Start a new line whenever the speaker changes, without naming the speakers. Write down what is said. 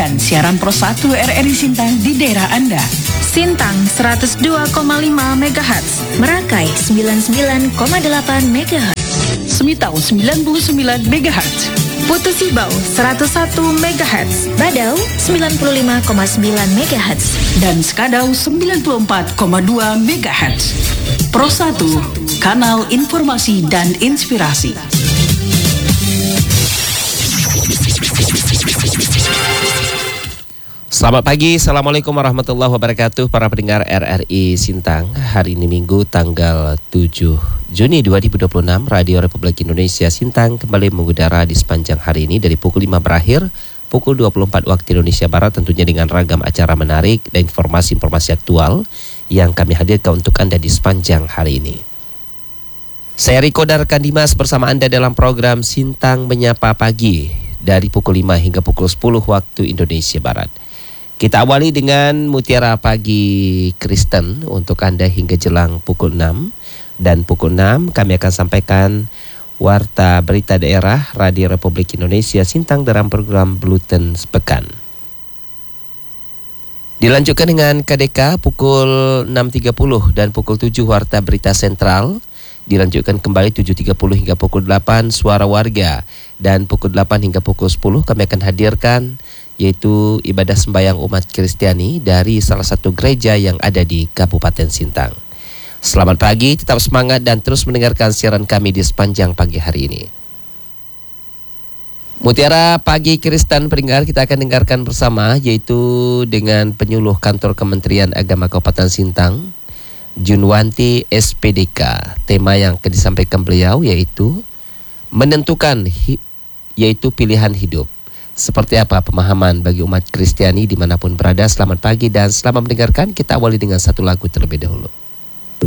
mendengarkan siaran Pro 1 RRI Sintang di daerah Anda.
Sintang 102,5 MHz, Merakai 99,8 MHz,
Semitau 99 MHz,
Putu Sibau 101 MHz,
Badau 95,9 MHz,
dan Skadau 94,2 MHz. Pro 1, kanal informasi dan inspirasi.
Selamat pagi, Assalamualaikum warahmatullahi wabarakatuh para pendengar RRI Sintang. Hari ini Minggu tanggal 7 Juni 2026, Radio Republik Indonesia Sintang kembali mengudara di sepanjang hari ini dari pukul 5 berakhir pukul 24 waktu Indonesia Barat, tentunya dengan ragam acara menarik dan informasi-informasi aktual yang kami hadirkan untuk Anda di sepanjang hari ini. Saya Riko Darkan Dimas bersama Anda dalam program Sintang Menyapa Pagi dari pukul 5 hingga pukul 10 waktu Indonesia Barat. Kita awali dengan Mutiara Pagi Kristen untuk Anda hingga jelang pukul 6. Dan pukul 6 kami akan sampaikan Warta Berita Daerah Radio Republik Indonesia Sintang dalam program Bulletin Sepekan. Dilanjutkan dengan KDK pukul 6.30 dan pukul 7 Warta Berita Sentral. Dilanjutkan kembali 7.30 hingga pukul 8 Suara Warga. Dan pukul 8 hingga pukul 10 kami akan hadirkan yaitu ibadah sembahyang umat Kristiani dari salah satu gereja yang ada di Kabupaten Sintang. Selamat pagi, tetap semangat dan terus mendengarkan siaran kami di sepanjang pagi hari ini. Mutiara Pagi Kristen pendengar kita akan dengarkan bersama yaitu dengan penyuluh kantor Kementerian Agama Kabupaten Sintang, Junwanti SPDK. Tema yang akan disampaikan beliau yaitu menentukan yaitu pilihan hidup. Seperti apa pemahaman bagi umat Kristiani dimanapun berada. Selamat pagi dan selamat mendengarkan. Kita awali dengan satu lagu terlebih dahulu.